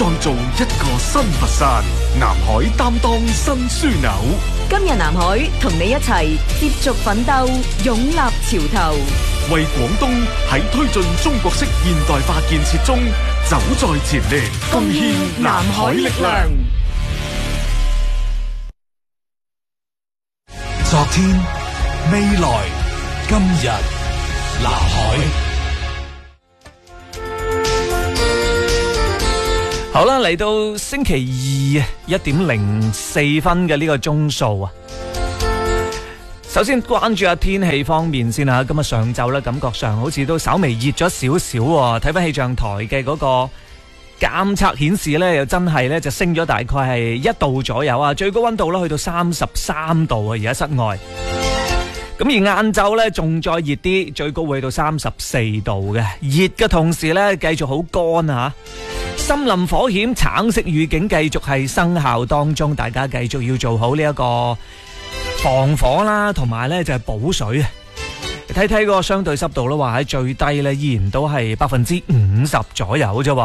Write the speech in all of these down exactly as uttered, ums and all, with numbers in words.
再造一個新佛山。南海擔當新樞紐， 今日南海同你一齊接續奮鬥，勇立潮頭， 為廣東喺推進中國式現代化建設中走在前列，貢獻南海力量。 昨天、未來、今日，南海。 好啦，嚟到星期二一點零四分嘅呢個鐘數啊。首先關注下天氣方面先啊。今日上晝咧，感覺上好似都稍微熱咗少少喎。睇翻氣象台嘅嗰個監測顯示咧，又真係咧就升咗大概係一度左右啊。最高溫度咧去到三十三度啊，而家室外。咁而晏晝咧仲再熱啲，最高會去到三十四度嘅。熱嘅同時咧，繼續好乾啊！森林火險橙色預警繼續係生效當中，大家繼續要做好呢一個防火啦，同埋咧就係補水啊！睇睇個相對濕度咧，話喺最低咧依然都係百分之五十左右啫。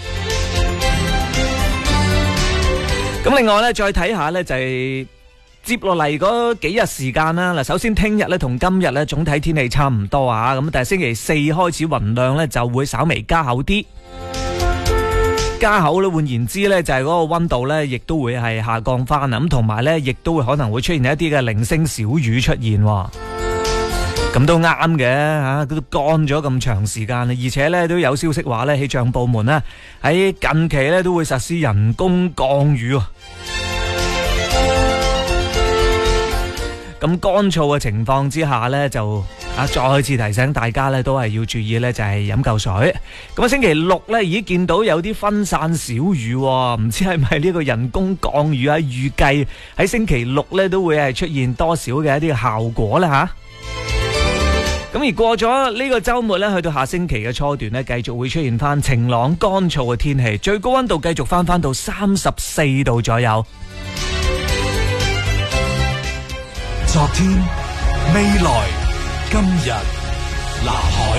咁另外咧，再睇下咧就係接落嚟嗰幾日時間啦。嗱，首先聽日咧同今日咧總體天氣差唔多啊，咁但係星期四開始雲量咧就會稍微加厚啲。加厚咧，換言之咧，就係嗰個溫度咧，亦都會係下降翻啊！咁同埋咧，亦都會可能會出現一啲嘅零星小雨出現，咁都啱嘅吓，都乾咗咁長時間啦，而且咧都有消息話咧，氣象部門咧喺近期咧都會實施人工降雨。咁乾燥嘅情況之下咧，就啊再次提醒大家咧，都係要注意咧，就係飲夠水。咁啊，星期六咧已經見到有啲分散小雨，唔知係咪呢個人工降雨啊？預計喺星期六咧都會係出現多少嘅一啲效果啦吓。咁而過咗呢個週末咧，去到下星期嘅初段咧，繼續會出現翻晴朗乾燥嘅天氣，最高溫度繼續翻翻到三十四度左右。 昨天、未來、今日，南海。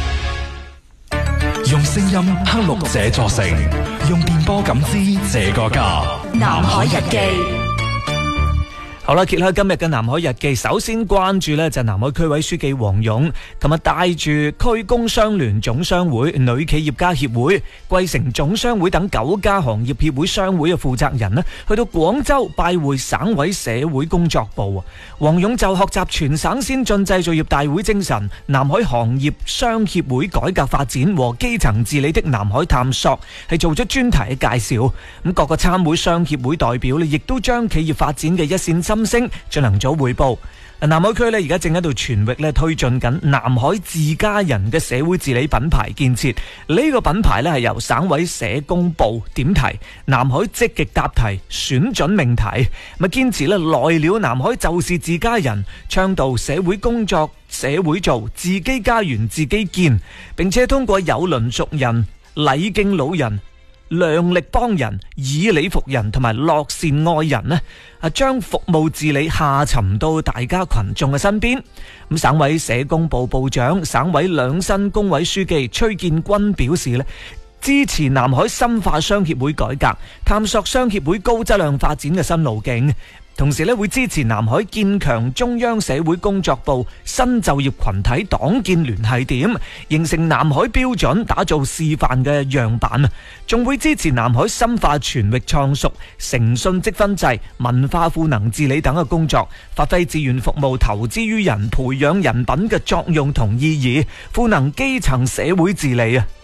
用聲音刻錄這座城，用電波感知這個家。 南海日記。 好啦，揭開今日嘅南海日記，首先關注呢就係南海區委書記黃勇，琴日帶住區工商聯總商會、女企業家協會、桂城總商會等九家行業協會商會嘅負責人呢，去到廣州拜會省委社會工作部。黃勇就學習全省先進製造業大會精神、南海行業商協會改革發展和基層治理的南海探索，係做咗專題嘅介紹。咁各個參會商協會代表呢，亦都將企業發展嘅一線心聲進行咗匯報。南海區呢而家正喺度全域呢推進緊南海自家人嘅社會治理品牌建設。呢、這個品牌呢係由省委社工部點題，南海積極答題，選準命題。咪堅持呢來了南海就是自家人，倡導社會工作社會做，自己家園自己建，並且通過有鄰熟人、禮敬老人、量力幫人、以理服人同埋樂善愛人呢，啊將服務治理下沉到大家群眾嘅身邊。咁省委社工部部長、省委兩新工委書記崔建軍表示呢，支持南海深化商協會改革，探索商協會高質量發展嘅新路徑。同時咧，會支持南海建強中央社會工作部新就業群體黨建聯繫點，形成南海標準，打造示範嘅樣板。仲會支持南海深化全域創熟、誠信積分制、文化賦能治理等嘅工作，發揮志願服務、投資於人、培養人品嘅作用同意義，賦能基層社會治理啊！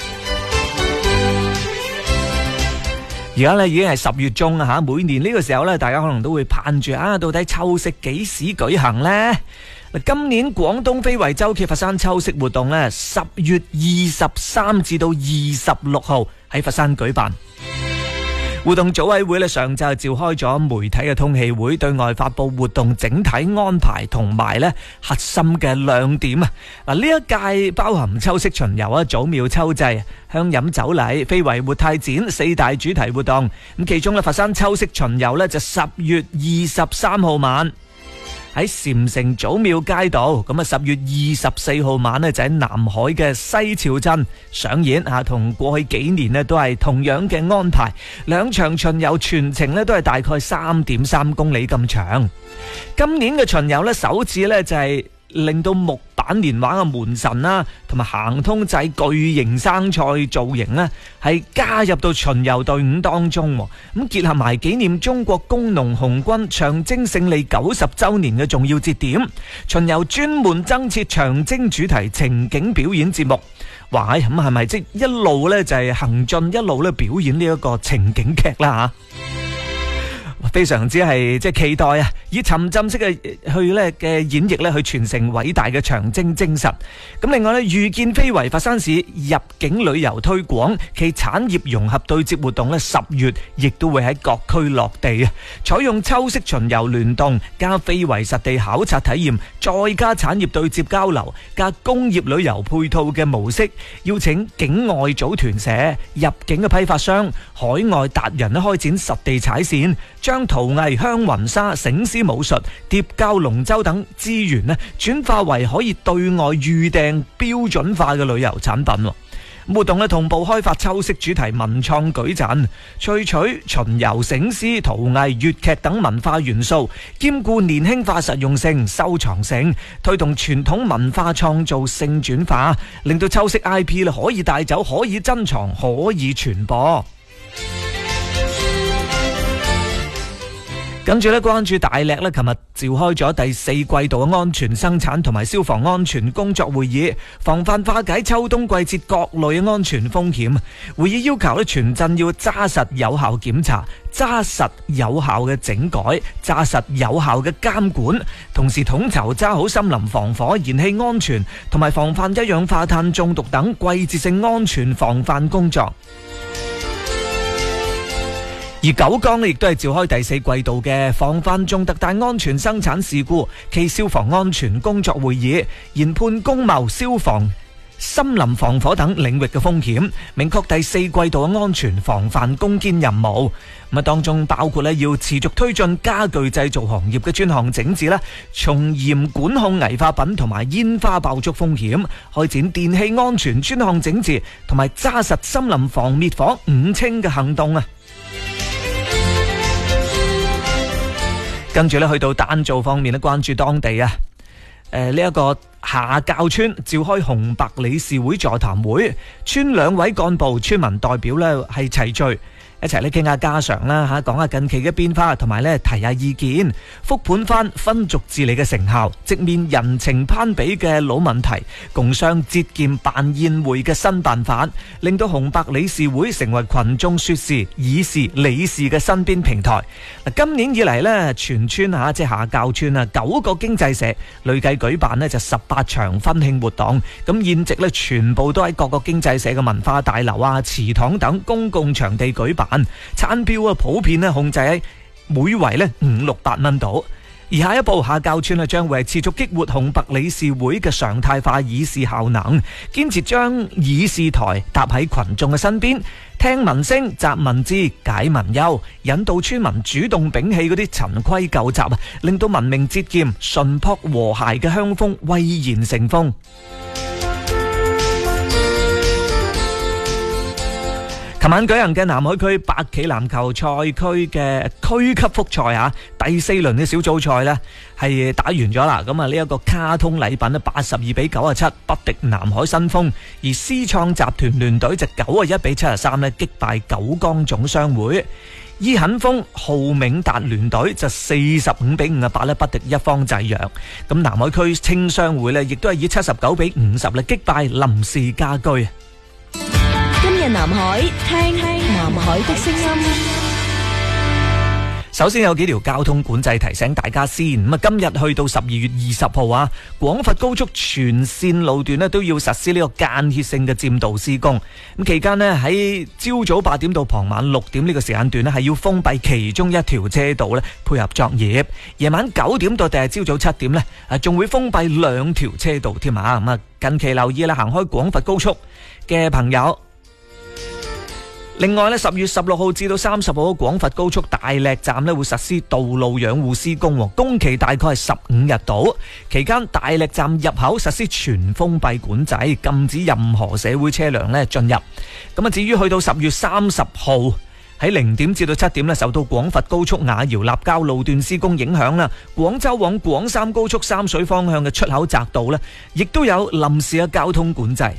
而家咧已經係十月中啊，每年呢個時候咧，大家可能都會盼住啊，到底秋夕幾時舉行呢？今年廣東非遺周期佛山秋夕活動咧，十月二十三至到二十六號喺佛山舉辦。活動組委會咧上晝召開咗媒體嘅通氣會，對外發佈活動整體安排同埋咧核心嘅亮點啊！嗱，呢一屆包含秋式巡遊啊、祖廟秋祭、香飲酒禮、非遺活態展四大主題活動。咁其中咧佛山秋式巡遊咧就十月二十三號晚。 喺禪城祖廟街道。咁啊，十月二十四號晚呢，就喺南海嘅西樵鎮上演啊，同過去幾年呢都係同樣嘅安排。兩場巡遊全程呢都係大概三點三公里咁長。今年嘅巡遊呢，首次呢就係令到木板年畫嘅門神啦，同埋行通濟巨型生菜造型呢，係加入到巡遊隊伍當中。咁結合埋紀念中國工農紅軍長征勝利九十週年嘅重要節點，巡遊專門增設長征主題情景表演節目。哇！咁係咪即一路呢就係行進，一路呢表演呢一個情景劇啦嚇？非常之係即係期待啊！以沉浸式嘅去咧嘅演繹咧，去傳承偉大嘅長征精神。咁另外咧，遇見非遺佛山市入境旅遊推廣其產業融合對接活動咧，十月亦都會喺各區落地啊！採用秋式巡遊聯動加非遺實地考察體驗，再加產業對接交流加工業旅遊配套嘅模式，邀請境外組團社、入境嘅批發商、海外達人咧開展實地踩線，將陶藝、香雲紗、醒獅武術、疊膠龍舟等資源咧，轉化為可以對外預訂標準化嘅旅遊產品。活動咧同步開發秋式主題文創矩陣，萃取巡遊、醒獅、陶藝、粵劇等文化元素，兼顧年輕化、實用性、收藏性，推動傳統文化創造性轉化，令到秋式 I P 可以帶走、可以珍藏、可以傳播。跟住咧，關注大瀝咧，琴日召開咗第四季度嘅安全生產同埋消防安全工作會議，防範化解秋冬季節各類嘅安全風險。會議要求咧，全鎮要揸實有效檢查、揸實有效嘅整改、揸實有效嘅監管，同時統籌揸好森林防火、燃氣安全同埋防範一氧化碳中毒等季節性安全防範工作。而九江呢亦都係召開第四季度嘅防範重特大安全生產事故暨消防安全工作會議，研判工貿、消防、森林防火等領域嘅風險，明確第四季度嘅安全防範攻堅任務。咁啊，當中包括咧要持續推進家具製造行業嘅專項整治啦，從嚴管控危化品同埋煙花爆竹風險，開展電氣安全專項整治，同埋揸實森林防滅火五清嘅行動啊！跟住咧，去到丹灶方面咧，關注當地啊，誒呢一個下滘村召開紅白理事會座談會，村兩位幹部、村民代表咧係齊聚，一齊咧傾下家常啦嚇，講下近期嘅變化，同埋咧提下意見，復盤翻分族治理嘅成效，直面人情攀比嘅老問題，共商節儉辦宴會嘅新辦法，令到紅白理事會成為群眾說事、議事、理事嘅身邊平台。嗱，今年以嚟咧，全村嚇即係下滘村啊，九個經濟社累計舉辦咧就十八場婚慶活動，咁宴席咧全部都喺各個經濟社嘅文化大樓啊、祠堂等公共場地舉辦。餐標啊，普遍咧控制喺每圍咧五六百蚊度。而下一步，下滘村啊將會係持續激活紅白理事會嘅常態化議事效能，堅持將議事台搭喺群眾嘅身邊，聽民聲、集民智、解民憂，引導村民主動摒棄嗰啲陳規舊習啊，令到文明節儉、淳樸和諧嘅鄉風蔚然成風。琴晚舉行嘅南海區百企籃球賽區嘅區級複賽啊，第四輪嘅小組賽呢係打完咗啦。咁啊，呢一個卡通禮品呢，八十二比九十七不敵南海新豐，而思創集團聯隊就九十一比七十三呢擊敗九江總商會。伊肯豐浩銘達聯隊就四十五比五十八呢不敵一方製藥。咁南海區青商會呢亦都係以七十九比五十呢擊敗林氏家居。 今日南海聽南海的聲音。 首先有幾條交通管制提醒大家先。咁啊，今日去到十二月二十號啊，廣佛高速全線路段咧都要實施呢個間歇性嘅佔道施工。咁期間咧喺朝早八點到傍晚六點呢個時間段咧係要封閉其中一條車道咧配合作業。夜晚九點到第日朝早七點咧啊仲會封閉兩條車道添啊。咁啊，近期留意啦，行開廣佛高速嘅朋友。 另外咧，十月十六號至到三十號，廣佛高速大瀝站咧會實施道路養護施工，工期大概係十五日度。期間大瀝站入口實施全封閉管制，禁止任何社會車輛咧進入。咁啊，至於去到十月三十號喺零點至到七點咧，受到廣佛高速雅瑤立交路段施工影響啦，廣州往廣三高速三水方向嘅出口匝道咧，亦都有臨時嘅交通管制。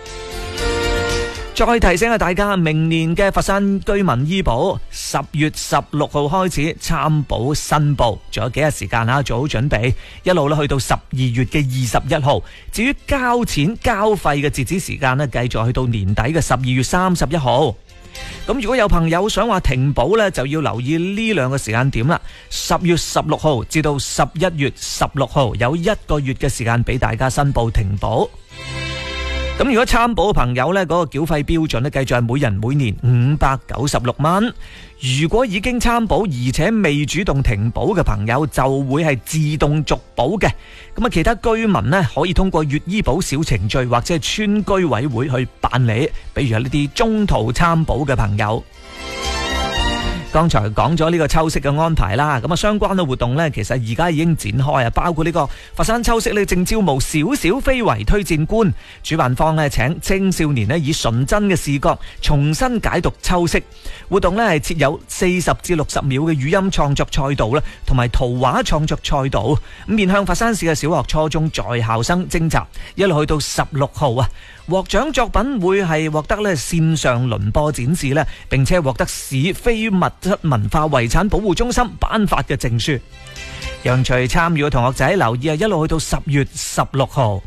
再提醒下大家，明年嘅佛山居民醫保十月十六號開始參保申報，仲有幾日時間啊，做好準備，一路咧去到十二月嘅二十一號。至於交錢交費嘅截止時間咧，繼續去到年底嘅十二月三十一號。咁如果有朋友想話停保呢，就要留意呢兩個時間點啦。十月十六號至到十一月十六號有一個月嘅時間俾大家申報停保。咁如果參保嘅朋友呢，嗰個繳費標準呢，繼續係每人每年五百九十六蚊。如果已經參保而且未主動停保嘅朋友，就會係自動續保嘅。咁啊，其他居民呢，可以通過粵醫保小程序或者係村居委會去辦理，比如係呢啲中途參保嘅朋友。剛才講咗呢個秋色嘅安排啦，咁啊相關嘅活動呢，其實而家已經展開啊，包括呢個佛山秋色呢，正招募小小非遺推薦官，主辦方呢，請青少年呢，以純真嘅視覺重新解讀秋色。活動呢係設有四十至六十秒嘅語音創作賽道啦，同埋圖畫創作賽道，咁面向佛山市嘅小學、初中在校生徵集，一路去到十六號啊。獲獎作品會係獲得咧線上輪播展示咧，並且獲得市非物質文化遺產保護中心頒發嘅證書。讓隨參與嘅同學仔留意啊，一路去到十月十六號。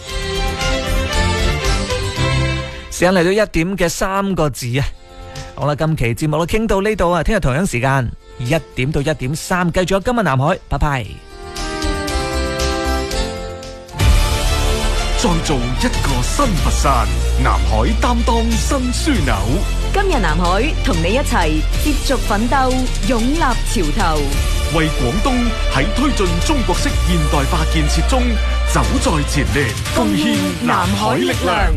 時間嚟到一點嘅三個字啊！好啦，今期節目都傾到呢度啊，聽日同樣時間一點到一點三，繼續有今日南海，拜拜。 再做一個新佛山，南海擔當新樞紐。 今日南海同你一齊接續奮鬥，勇立潮頭， 為廣東喺推進中國式現代化建設中走在前列，貢獻南海力量。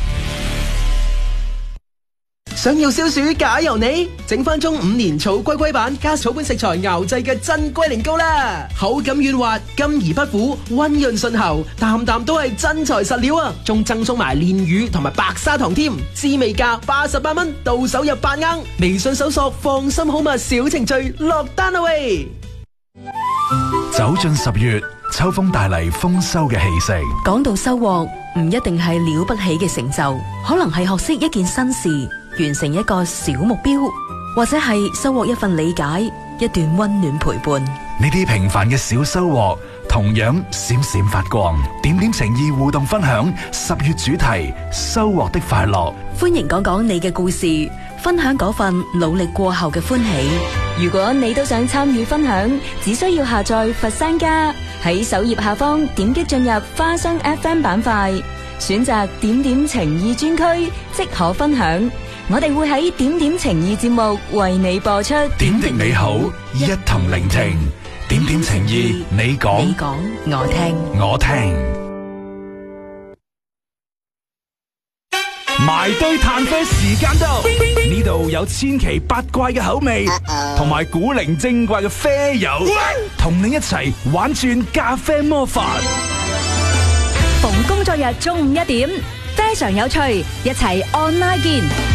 想要消暑假由你，整翻中五年草龜龜版加草本食材熬製嘅真龜苓膏啦，口感軟滑，甘而不苦，溫潤順喉，啖啖都係真材實料啊！仲贈送埋蓮魚同埋白砂糖添，滋味價八十八蚊，到手入八盎。微信搜索放心好物小程序落單啦喂！ 走進十月，秋風帶嚟豐收嘅氣息。 講到收穫，唔一定係了不起嘅成就，可能係學識一件新事，完成一個小目標，或者係收穫一份理解，一段溫暖陪伴。 呢啲平凡嘅小收穫，同樣閃閃發光。點點情意互動分享十月主題：收穫的快樂。 歡迎講講你嘅故事，分享嗰份努力過後嘅歡喜。 如果你都想參與分享，只需要下載佛山家，喺首頁下方點擊進入花生 F M 板塊，選擇點點情意專區，即可分享。我哋會喺點點情意節目為你播出。 點滴你好，一同聆聽。點點情意，你講， 你講，我聽， 我聽。埋堆炭啡時間到，呢度有千奇百怪嘅口味，同埋古靈精怪嘅啡友，同你一齊玩轉咖啡魔法。 逢工作日中午一點，非常有趣，一齊 online 見。